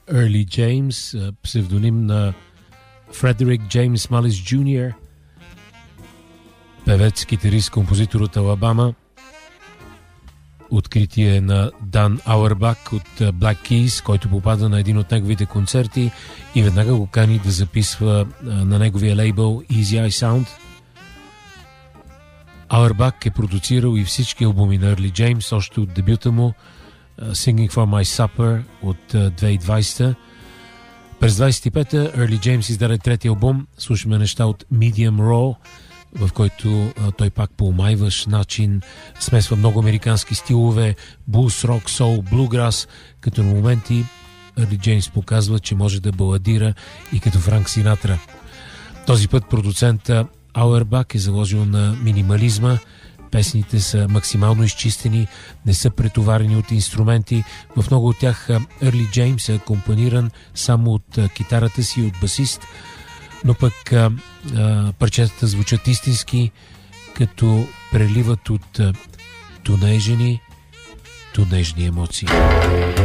Early James, псевдоним на Фредерик Джеймс Малис Джуниор, певец, китарист, композитор от Алабама. Откритие на Дан Ауербак от Black Keys, който попада на един от неговите концерти и веднага го кани да записва на неговия лейбъл Easy Eye Sound. Ауербак е продуцирал и всички албуми на Early James, още от дебюта му Singing for My Supper от 2020. През 25-та Early James издаде трети албум. Слушаме неща от Medium Raw, в който той пак по омайващ начин смесва много американски стилове, блуз, рок, соул, блуграс, като на моменти Early James показва, че може да баладира и като Франк Синатра. Този път продуцента Ауербак е заложил на минимализма. Песните са максимално изчистени, не са претоварени от инструменти. В много от тях Early James е акомпаниран само от китарата си и от басист, но пък парчетата звучат истински, като преливат от тунежни емоции.